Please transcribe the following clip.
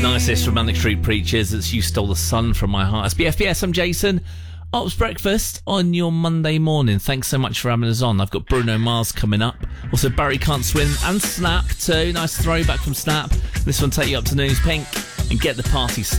Nicest from Manic Street Preachers. It's You Stole the Sun from My Heart. It's BFBS, I'm Jason. Ops Breakfast on your Monday morning. Thanks so much for having us on. I've got Bruno Mars coming up. Also Barry Can't Swim and Snap too. Nice throwback from Snap. This one take you up to News Pink and get the party started.